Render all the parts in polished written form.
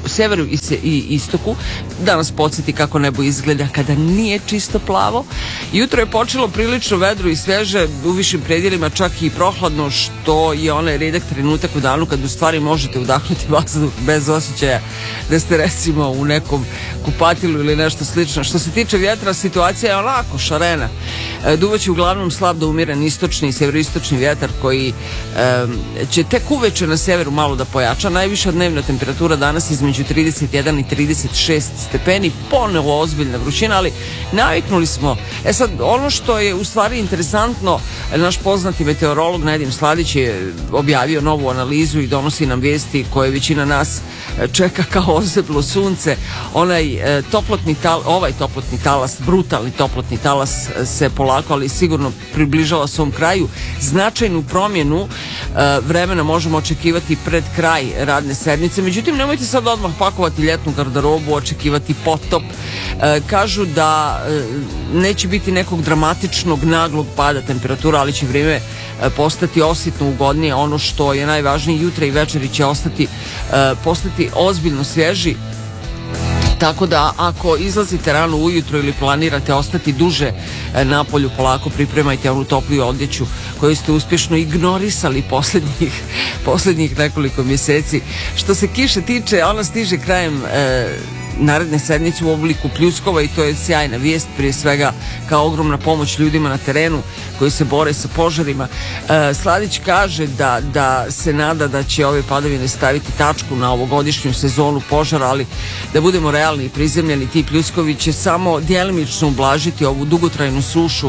severu i istoku, da nas podsjeti kako nebo izgleda kada nije čisto plavo. Jutro je počelo prilično vedro i sveže, u višim predjelima čak i prohladno, što je onaj redak trenutak u danu kad u stvari možete udahnuti vazduh bez osjećaja da ste recimo u nekom kupatilu ili nešto slično. Što se tiče vjetra, situacija je onako šarena. Duvaće uglavnom slab do umiren istočni i severoistočni vjetar koji će tek uveče na severu malo da pojača. Najviša dnevna temperatura danas između 31 i 36 stepeni, ponovo ozbiljna vrućina, ali naviknuli smo. Sad, ono što je u stvari interesantno, naš poznati meteorolog Nedim Sladić je objavio novu analizu i donosi nam vijesti koje većina nas čeka kao ozeblo sunce. Ovaj toplotni talas, brutalni toplotni talas se polako, ali sigurno približava svom kraju. Značajnu promjenu vremena možemo očekivati pred kraj radne sedmice. Međutim, nemojte sad odmah pakovati ljetnu garderobu, očekivati potop. Kažu da neće biti nekog dramatičnog naglog pada temperatura, ali će vrijeme postati osjetno ugodnije. Ono što je najvažnije, jutra i večeri će postati ozbiljno svježi. Tako da ako izlazite rano ujutro ili planirate ostati duže na polju, polako pripremajte onu topliju odjeću koju ste uspješno ignorisali posljednjih nekoliko mjeseci. Što se kiše tiče, ona stiže krajem naredne sedmice u obliku pljuskova i to je sjajna vijest, prije svega kao ogromna pomoć ljudima na terenu koji se bore sa požarima. Sladić kaže da se nada da će ove padavine staviti tačku na ovogodišnju sezonu požara, ali da budemo realni i prizemljeni, ti pljuskovi će samo djelimično ublažiti ovu dugotrajnu sušu.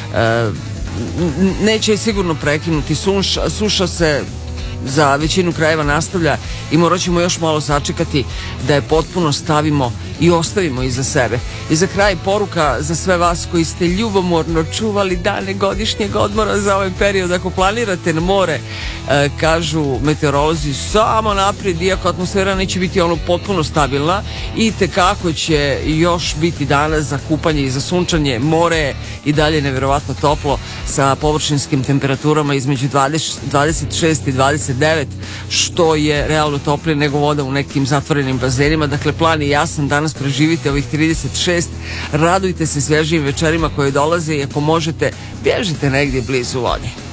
Neće je sigurno prekinuti. Suša se za većinu krajeva nastavlja i morat ćemo još malo sačekati da je potpuno stavimo i ostavimo iza sebe. I za kraj poruka za sve vas koji ste ljubomorno čuvali dane godišnjeg odmora za ovaj period. Ako planirate na more, kažu meteorolozi, samo naprijed, iako atmosfera neće biti ono potpuno stabilna, i tekako će još biti dana za kupanje i za sunčanje. More i dalje nevjerovatno toplo sa površinskim temperaturama između 26 i 29, što je realno toplije nego voda u nekim zatvorenim bazenima. Dakle, plan je jasan, danas preživite ovih 36, radujte se svježijim večerima koje dolaze i ako možete, bježite negdje blizu vode.